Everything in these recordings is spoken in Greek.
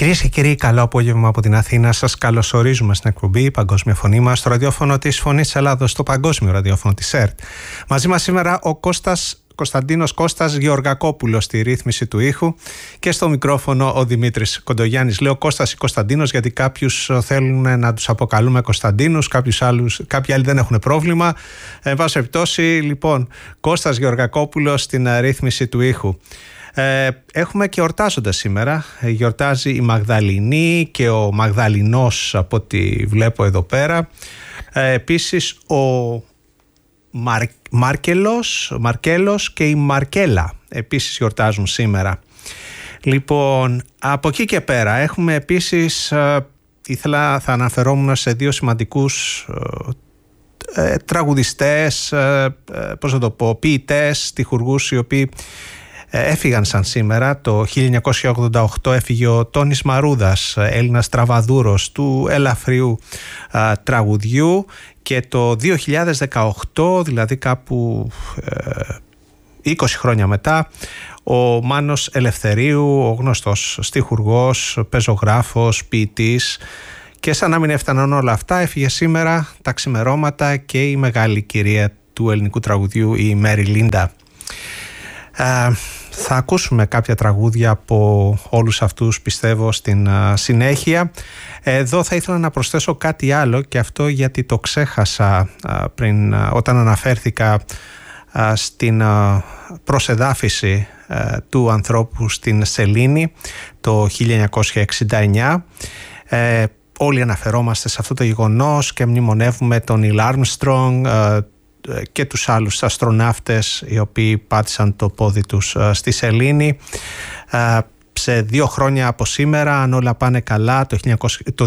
Κυρίες και κύριοι, καλό απόγευμα από την Αθήνα. Σας καλωσορίζουμε στην εκπομπή Παγκόσμια Φωνή μας, στο ραδιόφωνο της Φωνής της Ελλάδος, στο παγκόσμιο ραδιόφωνο της ΕΡΤ. Μαζί μας σήμερα ο Κωνσταντίνος Κώστας Γεωργακόπουλος στη ρύθμιση του ήχου και στο μικρόφωνο ο Δημήτρης Κοντογιάννης. Λέω Κώστας ή Κωνσταντίνος γιατί κάποιους θέλουν να τους αποκαλούμε Κωνσταντίνους, κάποιοι άλλοι δεν έχουν πρόβλημα. Εν πάση περιπτώσει, λοιπόν, Κώστας Γεωργακόπουλος στην ρύθμιση του ήχου. Έχουμε και ορτάζοντας σήμερα. Γιορτάζει η Μαγδαληνή και ο Μαγδαληνός από ό,τι βλέπω εδώ πέρα. Επίσης ο Μαρκέλος και η Μαρκέλα επίσης γιορτάζουν σήμερα. Λοιπόν, από εκεί και πέρα έχουμε επίσης, θα αναφερόμουν σε δύο σημαντικούς τραγουδιστές, ποιητές, στιχουργούς, οι οποίοι έφυγαν σαν σήμερα. Το 1988 έφυγε ο Τόνης Μαρούδας, Έλληνας τραβαδούρος του ελαφριού τραγουδιού, και το 2018, δηλαδή κάπου 20 χρόνια μετά, ο Μάνος Ελευθερίου, ο γνωστός στιχουργός, πεζογράφος, ποιητής, και σαν να μην έφταναν όλα αυτά, έφυγε σήμερα τα ξημερώματα και η μεγάλη κυρία του ελληνικού τραγουδιού, η Μέρι Λίντα. Θα ακούσουμε κάποια τραγούδια από όλους αυτούς, πιστεύω, στην συνέχεια. Εδώ θα ήθελα να προσθέσω κάτι άλλο, και αυτό γιατί το ξέχασα πριν όταν αναφέρθηκα στην προσεδάφιση του ανθρώπου στην Σελήνη το 1969. Όλοι αναφερόμαστε σε αυτό το γεγονός και μνημονεύουμε τον Νίλ Άρμστρονγκ και τους άλλους αστροναύτες οι οποίοι πάτησαν το πόδι τους στη Σελήνη. Σε 2 χρόνια από σήμερα, αν όλα πάνε καλά, το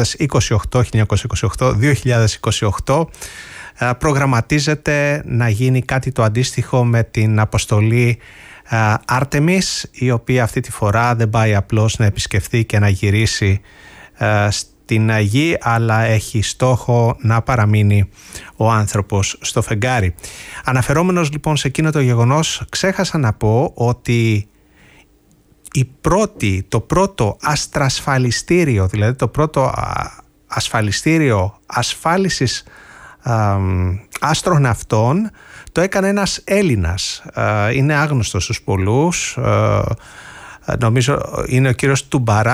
2028 προγραμματίζεται να γίνει κάτι το αντίστοιχο με την αποστολή Άρτεμις, η οποία αυτή τη φορά δεν πάει απλώς να επισκεφθεί και να γυρίσει στην Γη, αλλά έχει στόχο να παραμείνει ο άνθρωπος στο φεγγάρι. Αναφερόμενος λοιπόν σε εκείνο το γεγονός, ξέχασα να πω ότι το πρώτο αστρασφαλιστήριο, δηλαδή το πρώτο ασφαλιστήριο ασφάλισης αστροναυτών, το έκανε ένας Έλληνας. Είναι άγνωστος στους πολλούς. Νομίζω είναι ο κύριος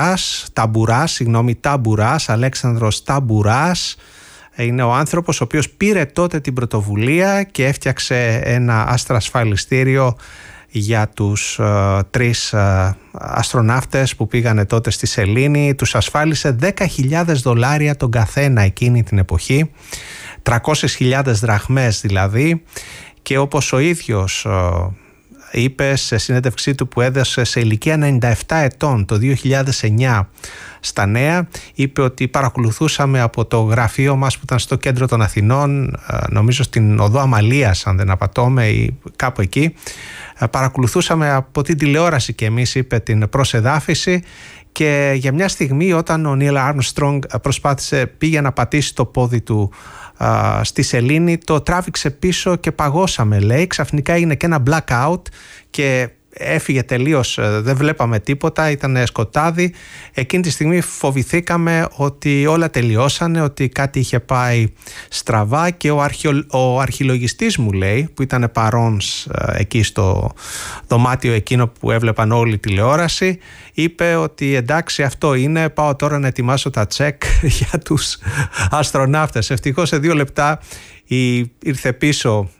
Ταμπουράς, Αλέξανδρος Ταμπουράς. Είναι ο άνθρωπος ο οποίος πήρε τότε την πρωτοβουλία και έφτιαξε ένα αστρασφαλιστήριο για τους 3 αστροναύτες που πήγανε τότε στη Σελήνη. Τους ασφάλισε $10.000 τον καθένα εκείνη την εποχή, 300.000 δραχμές δηλαδή, και όπως ο ίδιος είπε σε συνέντευξή του που έδωσε σε ηλικία 97 ετών το 2009 στα Νέα, είπε ότι παρακολουθούσαμε από το γραφείο μας που ήταν στο κέντρο των Αθηνών, νομίζω στην οδό Αμαλίας αν δεν απατώμε, ή κάπου εκεί, παρακολουθούσαμε από την τηλεόραση και εμείς, είπε, την προσεδάφιση, και για μια στιγμή όταν ο Νίλ Άρμστρονγκ πήγε να πατήσει το πόδι του στη Σελήνη, το τράβηξε πίσω και παγώσαμε, λέει. Ξαφνικά έγινε και ένα blackout και έφυγε τελείως, δεν βλέπαμε τίποτα, ήταν σκοτάδι. Εκείνη τη στιγμή φοβηθήκαμε ότι όλα τελειώσανε, ότι κάτι είχε πάει στραβά, και ο αρχιλογιστής μου, λέει, που ήταν παρόν εκεί στο δωμάτιο εκείνο που έβλεπαν όλη η τηλεόραση, είπε ότι εντάξει, αυτό είναι, πάω τώρα να ετοιμάσω τα τσεκ για τους αστροναύτες. Ευτυχώς σε 2 λεπτά ήρθε πίσω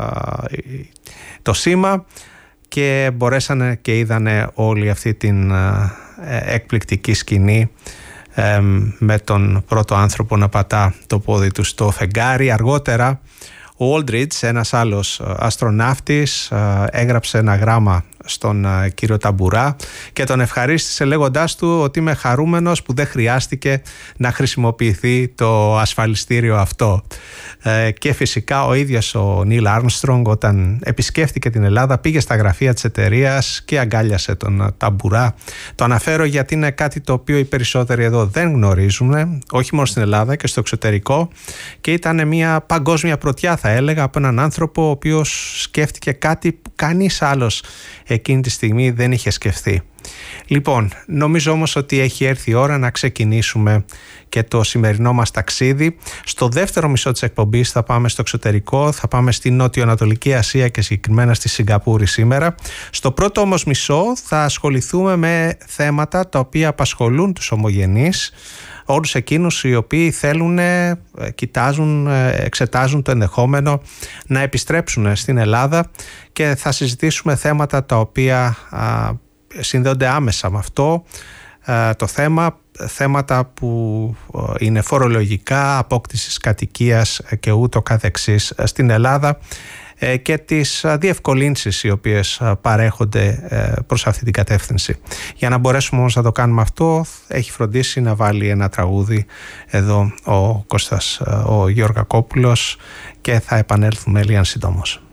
το σήμα και μπορέσανε και είδανε όλη αυτή την εκπληκτική σκηνή με τον πρώτο άνθρωπο να πατά το πόδι του στο φεγγάρι. Αργότερα ο Όλντριτς, ένας άλλος αστροναύτης, έγραψε ένα γράμμα στον κύριο Ταμπουρά και τον ευχαρίστησε λέγοντάς του ότι είμαι χαρούμενος που δεν χρειάστηκε να χρησιμοποιηθεί το ασφαλιστήριο αυτό. Και φυσικά ο ίδιος ο Νίλ Άρμστρονγκ, όταν επισκέφτηκε την Ελλάδα, πήγε στα γραφεία της εταιρείας και αγκάλιασε τον Ταμπουρά. Το αναφέρω γιατί είναι κάτι το οποίο οι περισσότεροι εδώ δεν γνωρίζουν, όχι μόνο στην Ελλάδα και στο εξωτερικό, και ήταν μια παγκόσμια πρωτιά, θα έλεγα, από έναν άνθρωπο ο οποίος σκέφτηκε κάτι που κανείς άλλος εκείνη τη στιγμή δεν είχε σκεφτεί. Λοιπόν, νομίζω όμως ότι έχει έρθει η ώρα να ξεκινήσουμε και το σημερινό μας ταξίδι. Στο δεύτερο μισό της εκπομπής θα πάμε στο εξωτερικό, θα πάμε στη Νότιο-Ανατολική Ασία και συγκεκριμένα στη Σιγκαπούρη σήμερα. Στο πρώτο όμως μισό θα ασχοληθούμε με θέματα τα οποία απασχολούν τους ομογενείς, όλους εκείνους οι οποίοι θέλουν, κοιτάζουν, εξετάζουν το ενδεχόμενο να επιστρέψουν στην Ελλάδα, και θα συζητήσουμε θέματα τα οποία συνδέονται άμεσα με αυτό το θέμα, θέματα που είναι φορολογικά, απόκτησης κατοικίας και ούτω καθεξής στην Ελλάδα, και τις διευκολύνσεις οι οποίες παρέχονται προς αυτή την κατεύθυνση. Για να μπορέσουμε όμως να το κάνουμε αυτό, έχει φροντίσει να βάλει ένα τραγούδι εδώ ο Κώστας ο Γεωργακόπουλος, και θα επανέλθουμε λίγαν συντόμως.